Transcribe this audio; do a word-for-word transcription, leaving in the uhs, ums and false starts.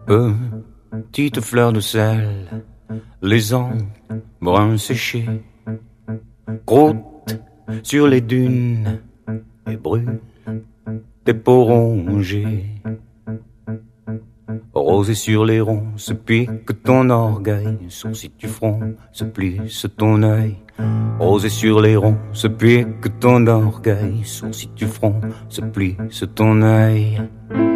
Petite fleur de sel, les ans bruns séchés, croûte sur les dunes et brûle tes peaux rongées. Rosée sur les ronces, pique ton orgueil, sourcil du front, se plisse ton œil. Rosée sur les ronces, pique ton orgueil, sourcil du front, se plisse ton œil.